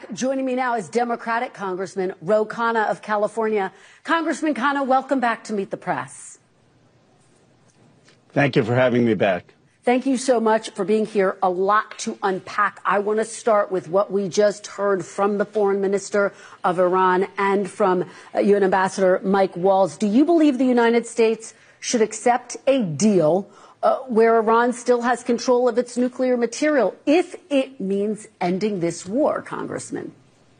Joining me now is Democratic Congressman Ro Khanna of California. Congressman Khanna, welcome back to Meet the Press. Thank you for having me back. Thank you so much for being here. A lot to unpack. I want to start with what we just heard from the foreign minister of Iran and from UN Ambassador Mike Waltz. Do you believe the United States should accept a deal where Iran still has control of its nuclear material if it means ending this war, Congressman?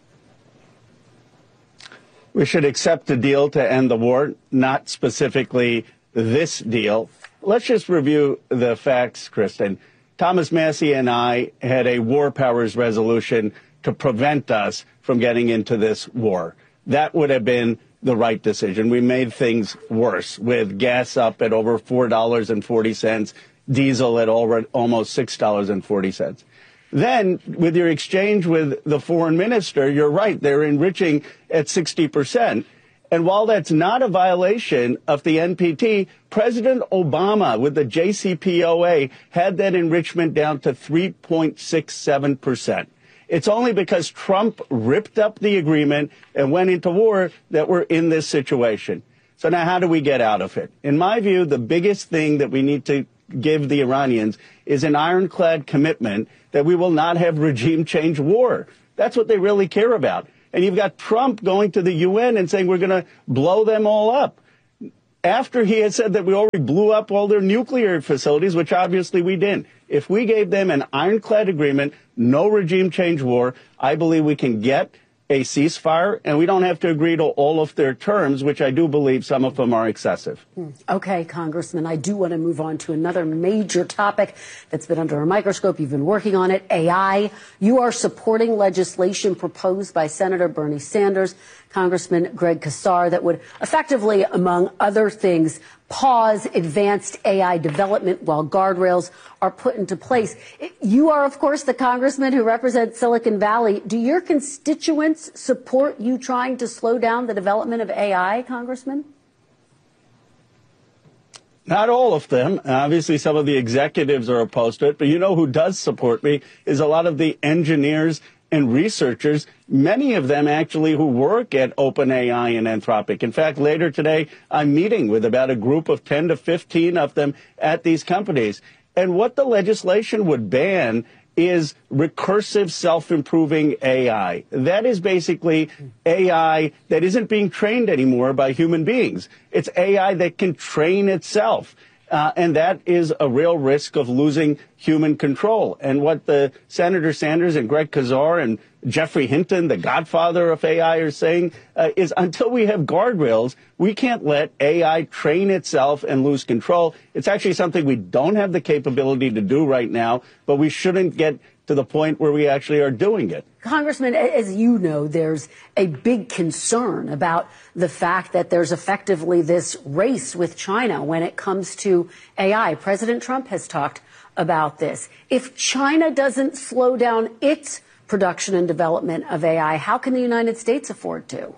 We should accept a deal to end the war, not specifically this deal. Let's just review the facts, Kristen. Thomas Massie and I had a war powers resolution to prevent us from getting into this war. That would have been the right decision. We made things worse with gas up at over $4.40, diesel at almost $6.40. Then, with your exchange with the foreign minister, you're right, they're enriching at 60%. And while that's not a violation of the NPT, President Obama, with the JCPOA, had that enrichment down to 3.67%. It's only because Trump ripped up the agreement and went into war that we're in this situation. So now how do we get out of it? In my view, the biggest thing that we need to give the Iranians is an ironclad commitment that we will not have regime change war. That's what they really care about. And you've got Trump going to the UN and saying we're going to blow them all up, after he had said that we already blew up all their nuclear facilities, which obviously we didn't. If we gave them an ironclad agreement, no regime change war, I believe we can get a ceasefire, and we don't have to agree to all of their terms, which I do believe some of them are excessive. Okay, Congressman, I do want to move on to another major topic that's been under a microscope. You've been working on it, AI. You are supporting legislation proposed by Senator Bernie Sanders, Congressman Greg Casar, that would effectively, among other things, pause advanced AI development while guardrails are put into place. You are, of course, the congressman who represents Silicon Valley. Do your constituents support you trying to slow down the development of AI, Congressman? Not all of them. Obviously, some of the executives are opposed to it. But you know who does support me is a lot of the engineers and researchers, many of them actually who work at OpenAI and Anthropic. In fact, later today, I'm meeting with about a group of 10 to 15 of them at these companies. And what the legislation would ban is recursive self-improving AI. That is basically AI that isn't being trained anymore by human beings. It's AI that can train itself. And that is a real risk of losing human control. And what the Senator Sanders and Greg Casar and Jeffrey Hinton, the godfather of AI, are saying is until we have guardrails, we can't let AI train itself and lose control. It's actually something we don't have the capability to do right now, but we shouldn't get to the point where we actually are doing it. Congressman, as you know, there's a big concern about the fact that there's effectively this race with China when it comes to AI. President Trump has talked about this. If China doesn't slow down its production and development of AI, how can the United States afford to?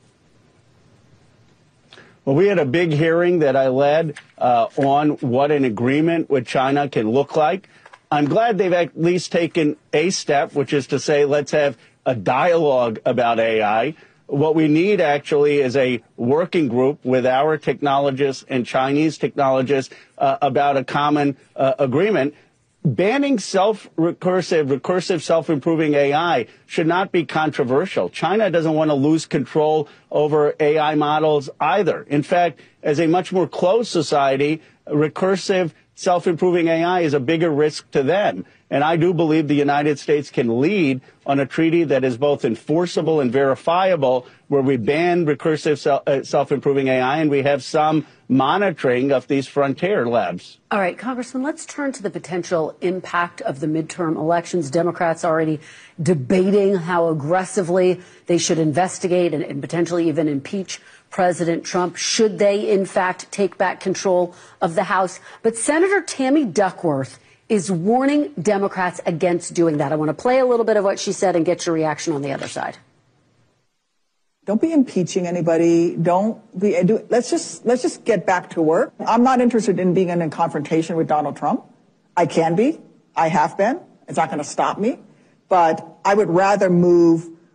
Well, we had a big hearing that I led on what an agreement with China can look like. I'm glad they've at least taken a step, which is to say, let's have a dialogue about AI. What we need actually is a working group with our technologists and Chinese technologists about a common agreement. Banning recursive self-improving AI should not be controversial. China doesn't want to lose control over AI models either. In fact, as a much more closed society, recursive self-improving AI is a bigger risk to them. And I do believe the United States can lead on a treaty that is both enforceable and verifiable, where we ban recursive self-improving AI and we have some monitoring of these frontier labs. All right, Congressman, let's turn to the potential impact of the midterm elections. Democrats already debating how aggressively they should investigate and potentially even impeach President Trump, should they, in fact, take back control of the House. But Senator Tammy Duckworth is warning Democrats against doing that. I want to play a little bit of what she said and get your reaction on the other side. Don't be impeaching anybody. Let's just get back to work. I'm not interested in being in a confrontation with Donald Trump. I can be. I have been. It's not going to stop me. But I would rather move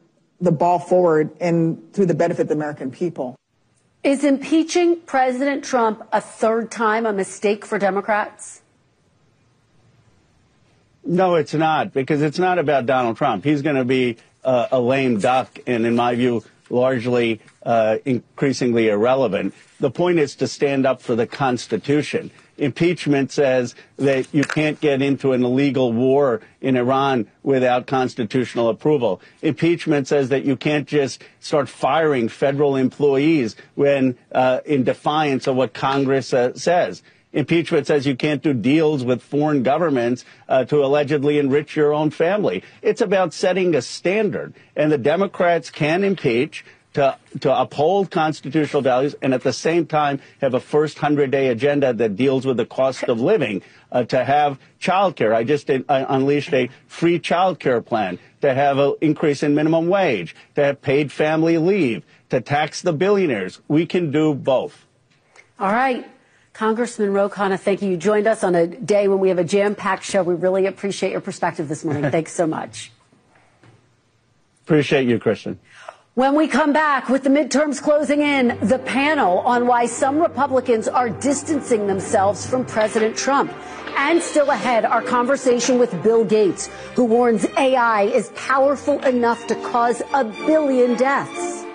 the ball forward and through the benefit of the American people. Is impeaching President Trump a third time a mistake for Democrats? No, it's not, because it's not about Donald Trump. He's going to be a lame duck and, in my view, largely increasingly irrelevant. The point is to stand up for the Constitution. Impeachment says that you can't get into an illegal war in Iran without constitutional approval. Impeachment says that you can't just start firing federal employees when in defiance of what Congress says. Impeachment says you can't do deals with foreign governments to allegedly enrich your own family. It's about setting a standard, and the Democrats can impeach to uphold constitutional values and at the same time have a first 100-day agenda that deals with the cost of living, to have child care. I just unleashed a free child care plan, to have an increase in minimum wage, to have paid family leave, to tax the billionaires. We can do both. All right. Congressman Ro Khanna, thank you. You joined us on a day when we have a jam-packed show. We really appreciate your perspective this morning. Thanks so much. Appreciate you, Kristen. When we come back, with the midterms closing in, the panel on why some Republicans are distancing themselves from President Trump. And still ahead, our conversation with Bill Gates, who warns AI is powerful enough to cause 1 billion deaths.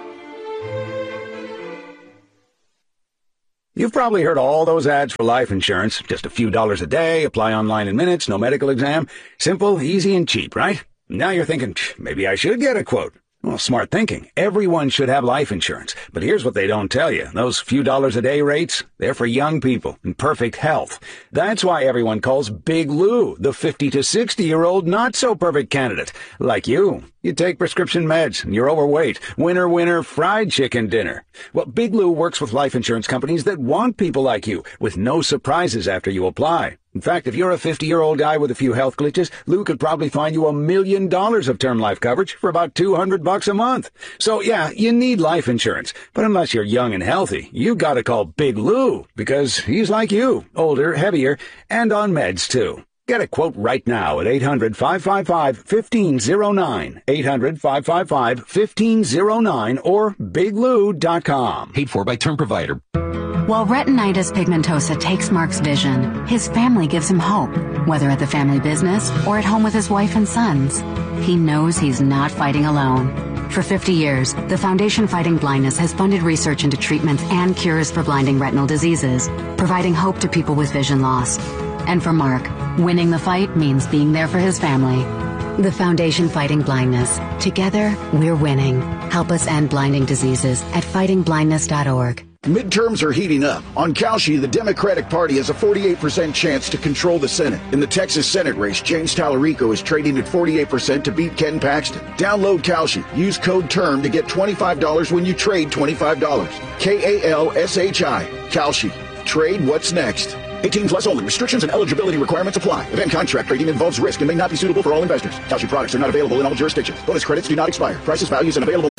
You've probably heard all those ads for life insurance. Just a few dollars a day, apply online in minutes, no medical exam. Simple, easy, and cheap, right? Now you're thinking, maybe I should get a quote. Well, smart thinking. Everyone should have life insurance. But here's what they don't tell you. Those few dollars a day rates, they're for young people in perfect health. That's why everyone calls Big Lou the 50 to 60-year-old not-so-perfect candidate. Like you. You take prescription meds, and you're overweight. Winner, winner, fried chicken dinner. Well, Big Lou works with life insurance companies that want people like you, with no surprises after you apply. In fact, if you're a 50-year-old guy with a few health glitches, Lou could probably find you $1 million of term life coverage for about $200 a month. So, yeah, you need life insurance. But unless you're young and healthy, you gotta call Big Lou, because he's like you, older, heavier, and on meds, too. Get a quote right now at 800-555-1509, 800-555-1509, or biglou.com. Paid for by term provider. While retinitis pigmentosa takes Mark's vision, his family gives him hope, whether at the family business or at home with his wife and sons. He knows he's not fighting alone. For 50 years, the Foundation Fighting Blindness has funded research into treatments and cures for blinding retinal diseases, providing hope to people with vision loss. And for Mark, winning the fight means being there for his family. The Foundation Fighting Blindness. Together, we're winning. Help us end blinding diseases at fightingblindness.org. Midterms are heating up. On Kalshi, the Democratic Party has a 48% chance to control the Senate. In the Texas Senate race, James Tallarico is trading at 48% to beat Ken Paxton. Download Kalshi. Use code TERM to get $25 when you trade $25. Kalshi. Kalshi. Trade what's next. 18 plus only. Restrictions and eligibility requirements apply. Event contract trading involves risk and may not be suitable for all investors. Kalshi products are not available in all jurisdictions. Bonus credits do not expire. Prices, values, and available